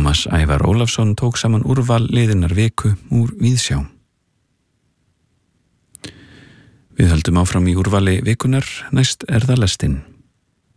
Tómas Ævar Ólafsson tók saman úrval liðinnar viku úr Víðsjá. Við höldum áfram í úrvali vikunar, næst það lestin.